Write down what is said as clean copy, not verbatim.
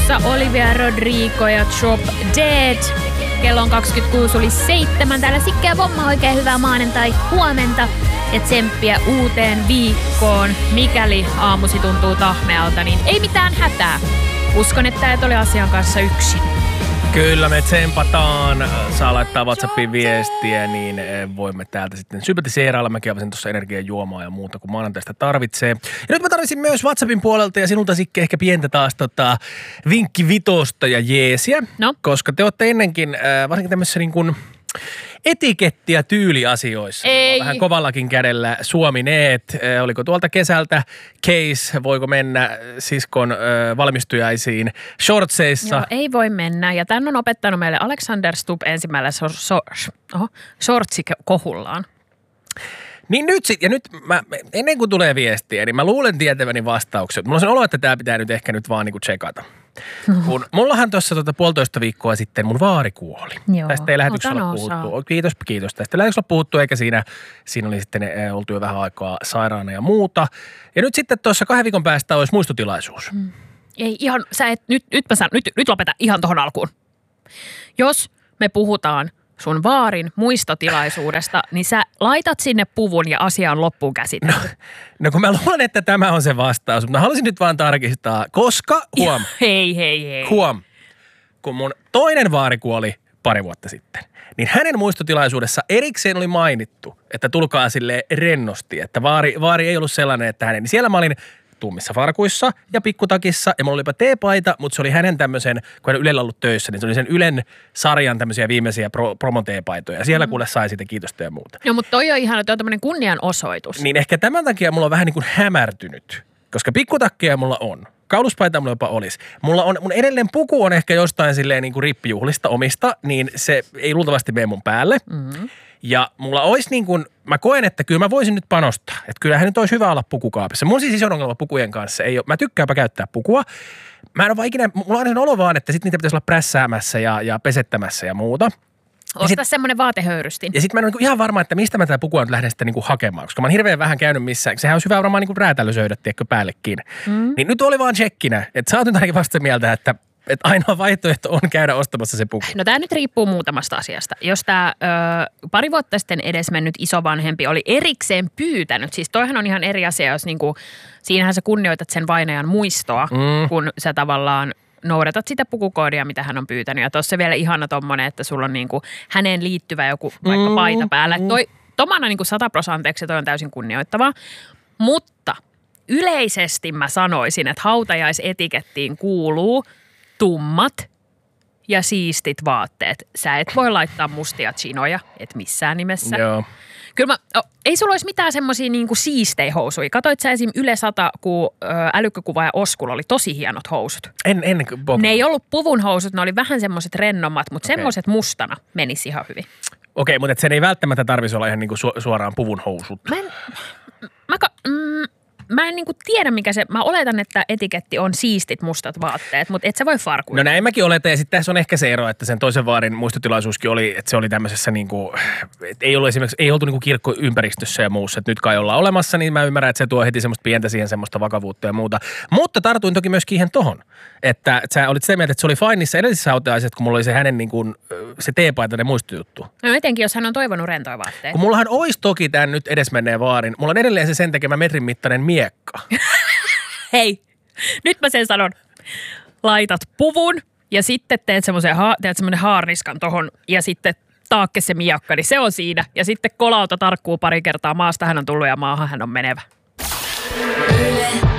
Tuossa Olivia Rodrigo ja Drop Dead. Kello on 26:07. Täällä Sikke Vomma, oikein hyvää maanantai-huomenta ja tsemppiä uuteen viikkoon. Mikäli aamusi tuntuu tahmealta, niin ei mitään hätää. Uskon, että et ole asian kanssa yksin. Kyllä me tsempataan. Saa laittaa WhatsAppiin viestiä, niin voimme täältä sitten sympatiseerailla. Mäkin avasin tuossa energiajuomaa ja muuta, kun maanantaista tarvitsee. Ja nyt mä tarvitsin myös WhatsAppin puolelta ja sinulta Sikke ehkä pientä taas vinkkivitosta ja jeesiä. No? Koska te olette ennenkin, varsinkin tämmöisessä niin kuin etiketti- ja tyyliasioissa. Ei. Vähän kovallakin kädellä Suomi-neet. Oliko tuolta kesältä case, voiko mennä siskon valmistujaisiin shortseissa? Joo, ei voi mennä. Ja tämän on opettanut meille Alexander Stubb ensimmäisellä shortsikohullaan. Niin nyt sitten, ja nyt ennen kuin tulee viestiä, niin mä luulen tietäväni vastaukset. Mulla on sen olo, että tää pitää nyt ehkä vaan niinku tsekata. Kun mullahan tuossa 1,5 viikkoa sitten mun vaari kuoli. Joo. Tästä ei lähetyksellä ole puhuttu. Kiitos. Tästä ei lähetyksellä puhuttu, eikä siinä oli sitten oltu jo vähän aikaa sairaana ja muuta. Ja nyt sitten tuossa 2 viikon päästä olisi muistotilaisuus. Ei ihan, nyt lopeta ihan tohon alkuun. Jos me puhutaan sun vaarin muistotilaisuudesta, niin sä laitat sinne puvun ja asia on loppuun käsitelty. No kun mä luulen, että tämä on se vastaus, mutta mä haluaisin nyt vaan tarkistaa, koska Hei. Kun mun toinen vaari kuoli 2 vuotta sitten, niin hänen muistotilaisuudessa erikseen oli mainittu, että tulkaa silleen rennosti, että vaari ei ollut sellainen, että hänen, niin siellä mä olin tummissa farkuissa ja pikkutakissa ja mulla olipa teepaita, mutta se oli hänen tämmöisen, kun hän Ylellä ollut töissä, niin se oli sen Ylen sarjan tämmöisiä viimeisiä promoteepaitoja. Ja siellä kuule sai sitten kiitosta ja muuta. No mutta toi on ihana, toi on tämmöinen kunnianosoitus. Niin ehkä tämän takia mulla on vähän niin kuin hämärtynyt, koska pikkutakkeja mulla on. Kauluspaita mulla jopa olisi. Mun edelleen puku on ehkä jostain silleen niin kuin rippijuhlista omista, niin se ei luultavasti mene mun päälle. Mm-hmm. Ja mulla olisi niin kuin, mä koen, että kyllä mä voisin nyt panostaa. Että kyllähän nyt olisi hyvä olla pukukaapissa. Mun siis iso ongelma pukujen kanssa ei ole, mä tykkäänpä käyttää pukua. Mä en ole vaan ikinä, mulla on sen olo vaan, että sit niitä pitäisi olla prässäämässä ja pesettämässä ja muuta. Osta semmoinen vaatehöyrystin. Ja sitten mä en ole ihan varma, että mistä mä tätä pukua nyt lähden sitten niinku hakemaan, koska mä oon hirveän vähän käynyt missään. Sehän olisi hyvä varmaan niinku räätälösöidä, tiedätkö, päällekin. Niin nyt oli vaan tsekkinä, että sä oot nyt ainakin vasta mieltä, että ainoa vaihtoehto on käydä ostamassa se puku. No tämä nyt riippuu muutamasta asiasta. Jos tämä 2 vuotta sitten edesmennyt isovanhempi oli erikseen pyytänyt, siis toihan on ihan eri asia, jos niinku, siinähän sä kunnioitat sen vainajan muistoa, kun sä tavallaan noudatat sitä pukukoodia, mitä hän on pyytänyt. Ja tuossa vielä ihana tommonen, että sulla on niinku häneen liittyvä joku vaikka paita päällä. Tomana niinku 100% toi on täysin kunnioittavaa. Mutta yleisesti mä sanoisin, että hautajaisetikettiin kuuluu tummat ja siistit vaatteet. Sä et voi laittaa mustia chinoja, et missään nimessä. Joo. Kyllä ei sulla olisi mitään semmosia niinku siistejä housuja. Katoit sä esim. Yle 100, kun Älykkökuva ja Oskulla oli tosi hienot housut. Ne ei ollut puvun housut, ne oli vähän semmoiset rennommat, mutta semmoiset mustana menisi ihan hyvin. Okei, mutta sen ei välttämättä tarvitsisi olla ihan niinku suoraan puvun housut. Mä en niinku tiedä, mikä se, mä oletan, että etiketti on siistit mustat vaatteet, mutta et sä voi farkuilla. No näin mäkin oletan, ja sitten tässä on ehkä se ero, että sen toisen vaarin muistotilaisuuskin oli, että se oli tämmöisessä niinku, ei ollut esimerkiksi, ei oltu niinku kirkkoympäristössä ja muussa, että nyt kai ollaan olemassa, niin mä ymmärrän, että se tuo heti semmoista pientä siihen semmoista vakavuutta ja muuta. Mutta tartuin toki myöskin ihan tohon, että sä olit sitä mieltä, että se oli fine niissä edellisissä hautajaisissa, kun mulla oli se hänen niinku, se teepaitainen muistojuttu. No etenkin, jos hän on toivonut rentoja vaatteita. Kun mullahan olisi toki tämän nyt edesmenneen vaarin, mulla on edelleen se sen tekemä metrin mittainen miekka. Hei, nyt mä sen sanon. Laitat puvun ja sitten teet semmoinen haarniskan tohon ja sitten taakke se miakka, niin se on siinä. Ja sitten kolauta tarkkuu 2 kertaa, maasta hän on tullut ja maahan hän on menevä.